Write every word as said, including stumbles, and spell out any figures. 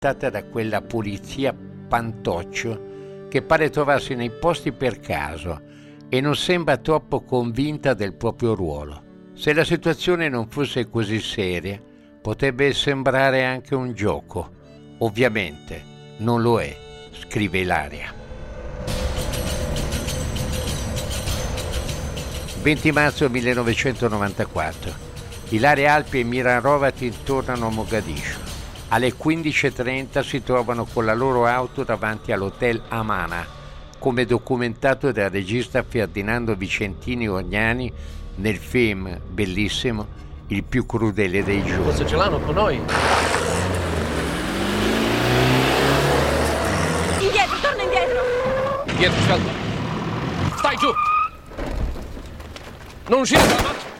da quella polizia pantoccio che pare trovarsi nei posti per caso e non sembra troppo convinta del proprio ruolo. Se la situazione non fosse così seria, potrebbe sembrare anche un gioco. Ovviamente non lo è, scrive Ilaria. venti marzo millenovecentonovantaquattro. Ilaria Alpi e Miran Hrovatin tornano a Mogadiscio. Alle quindici e trenta si trovano con la loro auto davanti all'hotel Amana, come documentato dal regista Ferdinando Vicentini Orgnani nel film bellissimo Il più crudele dei giorni. Forse ce l'hanno con noi. Indietro, torna indietro! Indietro, Shelton. Stai giù! Non uscire dalla macchina!